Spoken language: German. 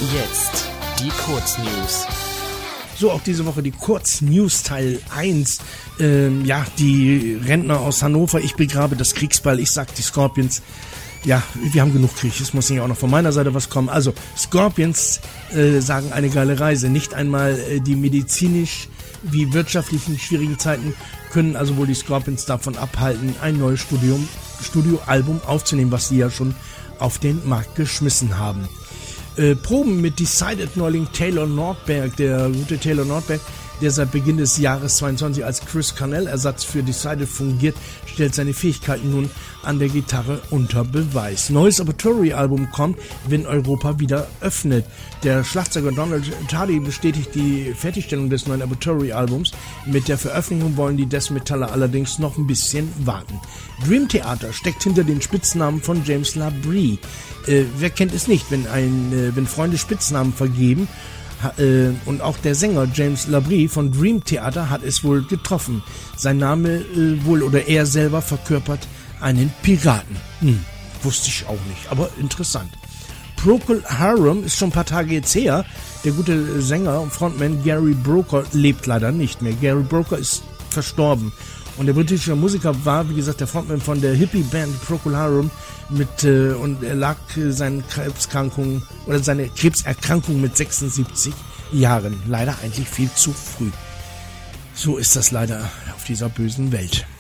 Jetzt die Kurznews. So, auch diese Woche die Kurznews Teil 1. Die Rentner aus Hannover, ich begrabe das Kriegsbeil, ich sag die Scorpions. Ja, wir haben genug Krieg, es muss nicht auch noch von meiner Seite was kommen. Also, Scorpions sagen eine geile Reise. Nicht einmal die medizinisch wie wirtschaftlichen schwierigen Zeiten können also wohl die Scorpions davon abhalten, ein neues Studioalbum aufzunehmen, was sie ja schon auf den Markt geschmissen haben. Proben mit Decided-Neuling Taylor Nordberg, der gute Taylor Nordberg, der seit Beginn des Jahres 22 als Chris Cornell-Ersatz für Decided fungiert, stellt seine Fähigkeiten nun an der Gitarre unter Beweis. Neues Obituary-Album kommt, wenn Europa wieder öffnet. Der Schlagzeuger Donald Tardy bestätigt die Fertigstellung des neuen Obituary-Albums. Mit der Veröffentlichung wollen die Death Metaller allerdings noch ein bisschen warten. Dream Theater steckt hinter den Spitznamen von James Labrie. Wer kennt es nicht, wenn Freunde Spitznamen vergeben? Und auch der Sänger James Labrie von Dream Theater hat es wohl getroffen. Sein Name oder er selber verkörpert einen Piraten. Wusste ich auch nicht, aber interessant. Procol Harum ist schon ein paar Tage jetzt her. Der gute Sänger und Frontman Gary Brooker lebt leider nicht mehr. Gary Brooker ist verstorben. Und der britische Musiker war, wie gesagt, der Frontman von der Hippie-Band Procol Harum und er lag seine Krebserkrankung mit 76 Jahren. Leider eigentlich viel zu früh. So ist das leider auf dieser bösen Welt.